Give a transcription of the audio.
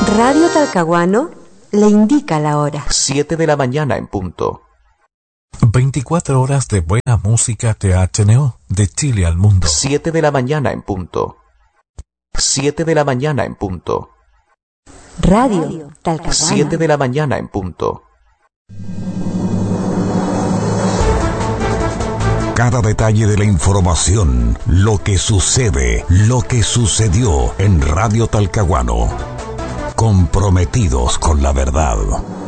Radio Talcahuano le indica la hora. 7 de la mañana en punto. 24 horas de buena música THNO, de Chile al mundo. 7 de la mañana en punto. 7 de la mañana en punto. Radio Talcahuano. 7 de la mañana en punto. Cada detalle de la información, lo que sucede, lo que sucedió en Radio Talcahuano. Comprometidos con la verdad.